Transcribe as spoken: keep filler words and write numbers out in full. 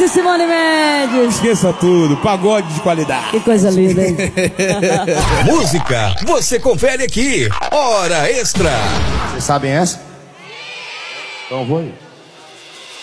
Simone Mendes. Esqueça tudo, pagode de qualidade. Que coisa linda, hein? Música, você confere aqui. Hora Extra. Vocês sabem essa? Então vou aí.